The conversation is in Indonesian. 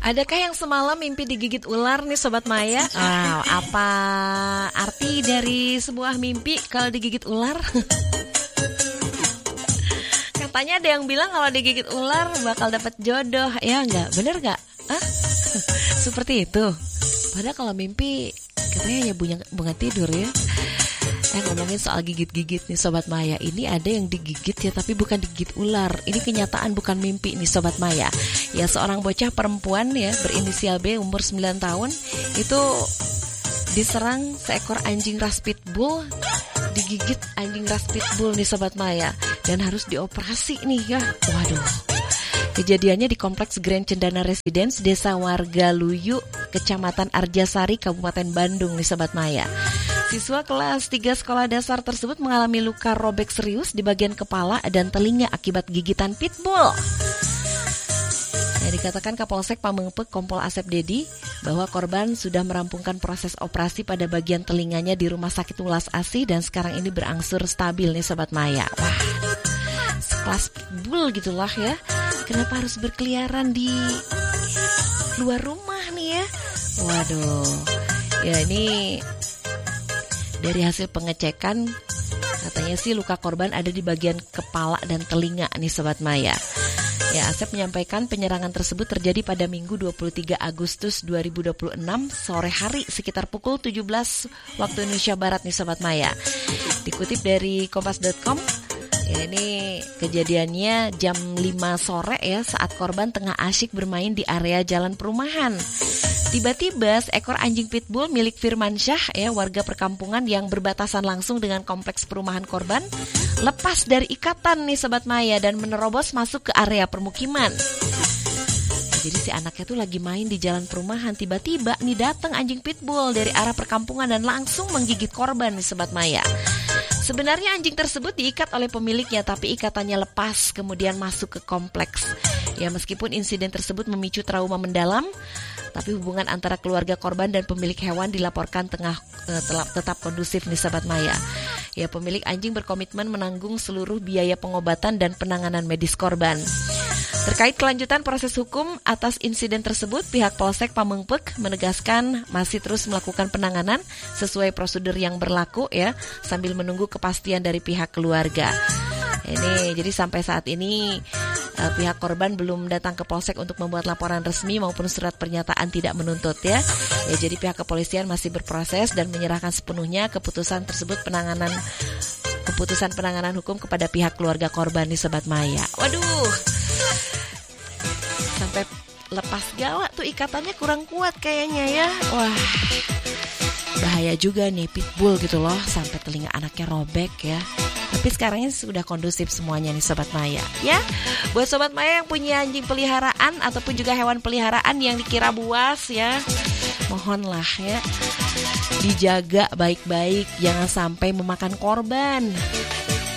Adakah yang semalam mimpi digigit ular nih Sobat Maya? Apa arti dari sebuah mimpi kalau digigit ular? Katanya ada yang bilang kalau digigit ular bakal dapat jodoh. Ya enggak? Bener enggak? Seperti itu. Padahal kalau mimpi katanya hanya bunga tidur ya. Ngomongin soal gigit-gigit nih Sobat Maya. Ini ada yang digigit ya, tapi bukan digigit ular. Ini kenyataan bukan mimpi nih Sobat Maya. Ya, seorang bocah perempuan ya berinisial B umur 9 tahun itu diserang seekor anjing ras pitbull. Digigit anjing ras pitbull nih Sobat Maya, dan harus dioperasi nih ya. Waduh. Kejadiannya di Kompleks Grand Cendana Residence, Desa Warga Luyu, Kecamatan Arjasari, Kabupaten Bandung nih Sobat Maya. Siswa kelas 3 sekolah dasar tersebut mengalami luka robek serius di bagian kepala dan telinga akibat gigitan pitbull. Dikatakan Kapolsek Pamengpeuk Kompol Asep Dedi bahwa korban sudah merampungkan proses operasi pada bagian telinganya di Rumah Sakit Ulas Asih dan sekarang ini berangsur stabil nih Sobat Maya. Wah, sekelas pitbull gitulah ya. Kenapa harus berkeliaran di luar rumah nih ya? Waduh, ya ini dari hasil pengecekan katanya sih luka korban ada di bagian kepala dan telinga nih Sobat Maya. Ya, Asep menyampaikan penyerangan tersebut terjadi pada Minggu 23 Agustus 2026 sore hari sekitar pukul 17 waktu Indonesia Barat nih Sobat Maya. Dikutip dari kompas.com, ya ini kejadiannya jam 5 sore ya saat korban tengah asyik bermain di area jalan perumahan. Tiba-tiba seekor anjing pitbull milik Firmansyah ya warga perkampungan yang berbatasan langsung dengan kompleks perumahan korban lepas dari ikatan nih Sobat Maya dan menerobos masuk ke area permukiman. Jadi si anaknya tuh lagi main di jalan perumahan, tiba-tiba nih datang anjing pitbull dari arah perkampungan dan langsung menggigit korban nih Sobat Maya. Sebenarnya anjing tersebut diikat oleh pemiliknya tapi ikatannya lepas kemudian masuk ke kompleks. Ya, meskipun insiden tersebut memicu trauma mendalam, tapi hubungan antara keluarga korban dan pemilik hewan dilaporkan tetap kondusif nih Sobat Maya. Ya, pemilik anjing berkomitmen menanggung seluruh biaya pengobatan dan penanganan medis korban. Terkait kelanjutan proses hukum atas insiden tersebut, pihak Polsek Pamengpeuk menegaskan masih terus melakukan penanganan sesuai prosedur yang berlaku ya, sambil menunggu kepastian dari pihak keluarga. Ini jadi sampai saat ini pihak korban belum datang ke Polsek untuk membuat laporan resmi maupun surat pernyataan tidak menuntut ya. Jadi pihak kepolisian masih berproses dan menyerahkan sepenuhnya keputusan penanganan hukum kepada pihak keluarga korban nih Sobat Maya. Waduh, sampai lepas gawat tuh ikatannya kurang kuat kayaknya ya. Wah, bahaya juga nih pitbull gitu loh, sampai telinga anaknya robek ya. Tapi sekarang ini sudah kondusif semuanya nih Sobat Maya ya. Buat Sobat Maya yang punya anjing peliharaan ataupun juga hewan peliharaan yang dikira buas ya, mohonlah ya dijaga baik-baik, jangan sampai memakan korban.